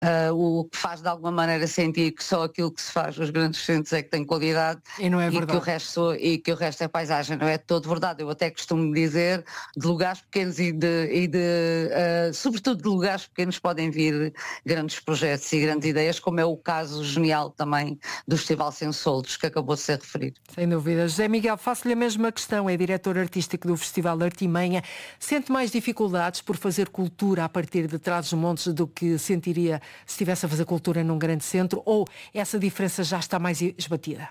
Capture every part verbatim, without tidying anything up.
uh, o que faz de alguma maneira sentir que só aquilo que se faz nos grandes centros é que tem qualidade E não é e que, o verdade. resto, e que o resto é paisagem. Não é de todo verdade. Eu até costumo dizer de lugares pequenos e de, e de uh, sobretudo de lugares pequenos podem vir grandes projetos e grandes ideias, como é o caso genial também do Festival Sensoldos, que acabou de ser referido. Sem dúvida. José Miguel, faço-lhe a mesma questão. É diretor artístico do Festival Artimanha. Sente mais dificuldades por fazer cultura a partir de Trás-os-Montes do que sentiria se estivesse a fazer cultura num grande centro? Ou essa diferença já está mais esbatida?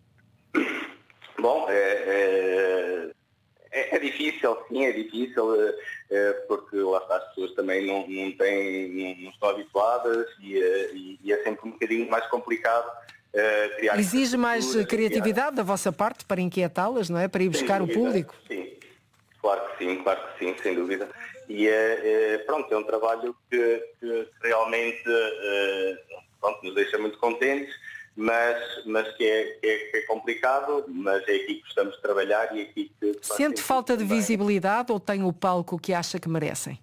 Bom, é, é, é difícil, sim, é difícil, é, porque lá está, as pessoas também não, não, têm, não, não estão habituadas e, e, e é sempre um bocadinho mais complicado. Uh, criar Exige mais criatividade da vossa parte para inquietá-las, não é? Para ir buscar o público? Sim, claro que sim, claro que sim, sem dúvida. E uh, pronto, é um trabalho que, que realmente uh, pronto, nos deixa muito contentes, mas, mas que, é, que, é, que é complicado, mas é aqui que gostamos de trabalhar e é aqui que... Sente falta de visibilidade ou tem o palco que acha que merecem?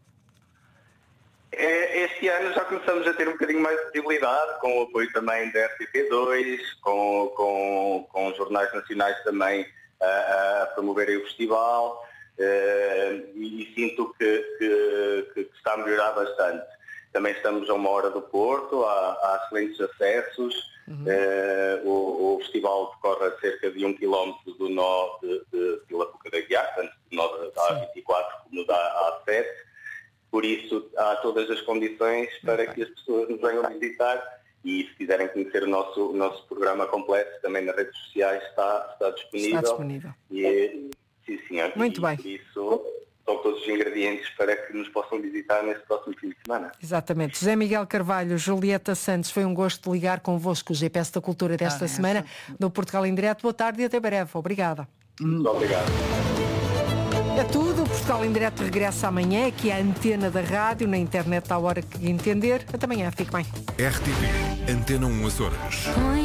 Este ano já começamos a ter um bocadinho mais de visibilidade, com o apoio também da R T P dois, com, com, com os jornais nacionais também a, a promoverem o festival, uh, e, e sinto que, que, que está a melhorar bastante. Também estamos a uma hora do Porto, há, há excelentes acessos, uhum. uh, o, o festival decorre a cerca de um quilómetro do nó de, de Vila Pouca da Guiar, tanto do nó da A vinte e quatro como da A sete. Por isso, há todas as condições para que as pessoas nos venham visitar e, se quiserem conhecer o nosso, o nosso programa completo, também nas redes sociais está, está disponível. Está disponível. E, sim, senhor. Muito e, bem. Por isso, são todos os ingredientes para que nos possam visitar neste próximo fim de semana. Exatamente. José Miguel Carvalho, Julieta Santos, foi um gosto de ligar convosco o G P S da Cultura desta ah, semana, no Portugal em Direto. Boa tarde e até breve. Obrigada. Muito obrigado. É tudo, Portugal em Direto regressa amanhã, aqui à antena da rádio, na internet à hora que entender. Até amanhã, fique bem. R T P, Antena um Açores.